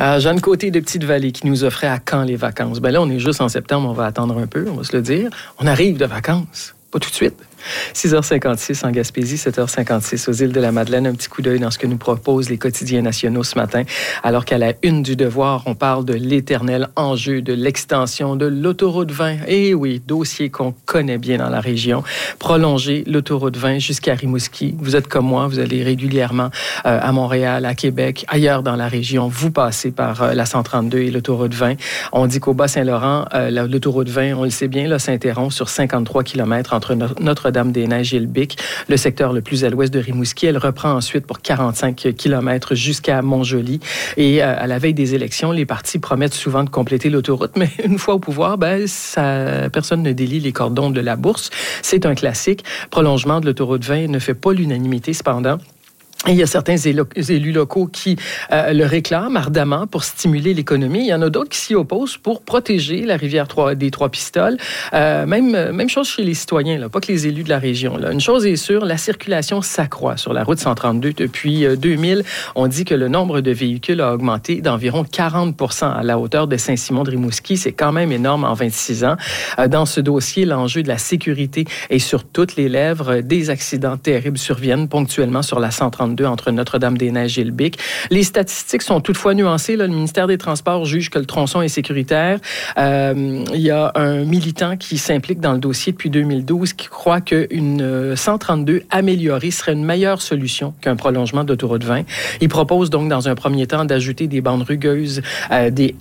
Jeanne Côté de Petite-Vallée qui nous offrait à quand les vacances? Ben là, on est juste en septembre, on va attendre un peu, on va se le dire. On arrive de vacances, pas tout de suite. 6h56 en Gaspésie, 7h56 aux îles de la Madeleine. Un petit coup d'œil dans ce que nous proposent les quotidiens nationaux ce matin. Alors qu'à la une du Devoir, on parle de l'éternel enjeu de l'extension de l'autoroute 20. Eh oui, dossier qu'on connaît bien dans la région. Prolonger l'autoroute 20 jusqu'à Rimouski. Vous êtes comme moi, vous allez régulièrement à Montréal, à Québec, ailleurs dans la région. Vous passez par la 132 et l'autoroute 20. On dit qu'au Bas-Saint-Laurent, l'autoroute 20, on le sait bien, là, s'interrompt sur 53 km entre Notre-Dame-des-Neiges et le Bic, le secteur le plus à l'ouest de Rimouski. Elle reprend ensuite pour 45 km jusqu'à Montjoly. Et à la veille des élections, les partis promettent souvent de compléter l'autoroute, mais une fois au pouvoir, personne ne délie les cordons de la bourse. C'est un classique. Prolongement de l'autoroute 20 ne fait pas l'unanimité, cependant. Et il y a certains élus locaux qui le réclament ardemment pour stimuler l'économie. Il y en a d'autres qui s'y opposent pour protéger la rivière des Trois-Pistoles. Même chose chez les citoyens, là, pas que les élus de la région. Là. Une chose est sûre, la circulation s'accroît sur la route 132 depuis 2000. On dit que le nombre de véhicules a augmenté d'environ 40% à la hauteur de Saint-Simon-de-Rimouski. C'est quand même énorme en 26 ans. Dans ce dossier, l'enjeu de la sécurité est sur toutes les lèvres. Des accidents terribles surviennent ponctuellement sur la 132 entre Notre-Dame-des-Neiges et le Bic. Les statistiques sont toutefois nuancées. Là. Le ministère des Transports juge que le tronçon est sécuritaire. Il y a un militant qui s'implique dans le dossier depuis 2012 qui croit qu'une 132 améliorée serait une meilleure solution qu'un prolongement d'autoroute 20. Il propose donc dans un premier temps d'ajouter des bandes rugueuses, des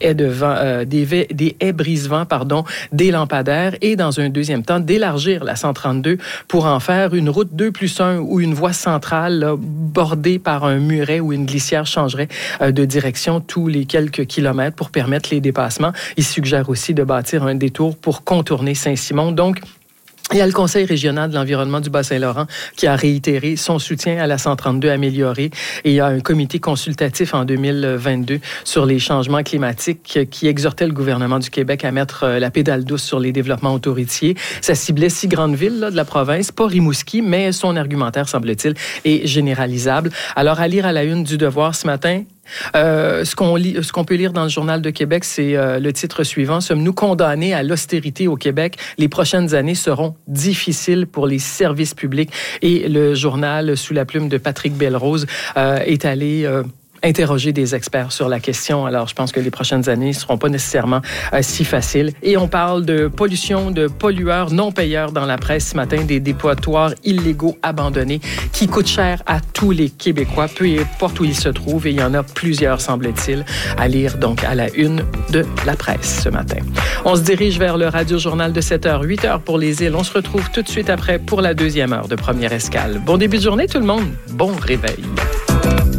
haies brise-vent, des lampadaires et dans un deuxième temps d'élargir la 132 pour en faire une route 2+1 ou une voie centrale là, bordée par un muret où une glissière changerait de direction tous les quelques kilomètres pour permettre les dépassements. Il suggère aussi de bâtir un détour pour contourner Saint-Simon. Donc, il y a le Conseil régional de l'environnement du Bas-Saint-Laurent qui a réitéré son soutien à la 132 améliorée et il y a un comité consultatif en 2022 sur les changements climatiques qui exhortait le gouvernement du Québec à mettre la pédale douce sur les développements autoroutiers. Ça ciblait 6 grandes villes là, de la province, pas Rimouski, mais son argumentaire, semble-t-il, est généralisable. Alors, à lire à la une du Devoir ce matin, ce qu'on peut lire dans le Journal de Québec, c'est le titre suivant. Sommes-nous condamnés à l'austérité au Québec? Les prochaines années seront difficiles pour les services publics. Et le journal, sous la plume de Patrick Belrose, est allé interroger des experts sur la question. Alors, je pense que les prochaines années ne seront pas nécessairement si faciles. Et on parle de pollution, de pollueurs non payeurs dans la presse ce matin, des dépotoirs illégaux abandonnés qui coûtent cher à tous les Québécois, peu importe où ils se trouvent. Et il y en a plusieurs, semble-t-il, à lire donc à la une de la presse ce matin. On se dirige vers le Radio-Journal de 7h, 8h pour les îles. On se retrouve tout de suite après pour la deuxième heure de Première Escale. Bon début de journée tout le monde. Bon réveil.